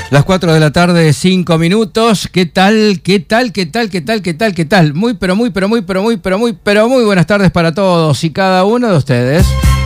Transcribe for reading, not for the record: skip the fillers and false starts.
Las 4 de la tarde, 5 minutos. ¿Qué tal? ¿Qué tal? ¿Qué tal? ¿Qué tal? ¿Qué tal? ¿Qué tal? Muy buenas tardes para todos y cada uno de ustedes.